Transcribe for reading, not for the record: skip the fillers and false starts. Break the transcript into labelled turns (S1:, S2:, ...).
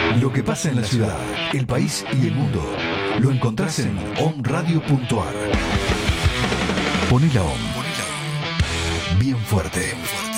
S1: Lo que pasa en la ciudad, el país y el mundo lo encontrás en omradio.ar. Poné la OM. Bien fuerte.